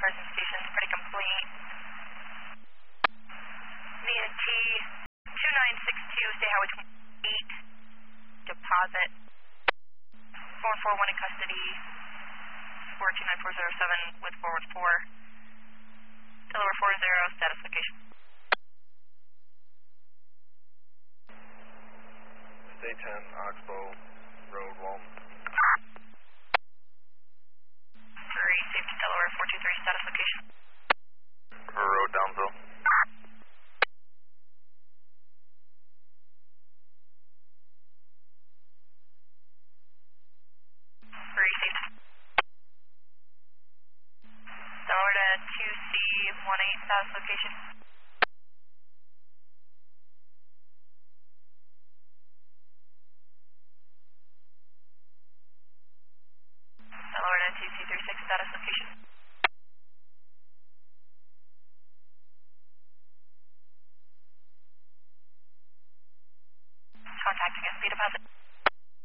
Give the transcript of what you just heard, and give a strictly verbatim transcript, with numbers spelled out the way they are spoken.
Carson Station's pretty complete. Via T two nine six two, stay highway twenty-eight, deposit. four four one in custody, four two nine four zero seven with forward four. Delaware four zero, status location. Stay ten, Oxbow Road, Walton. three, safety Delaware four two three, status location. River Road, Downsville. three, safety. Delaware to two C one eight, status location. Delaware to two C three six, status location. Contacting S P deposit.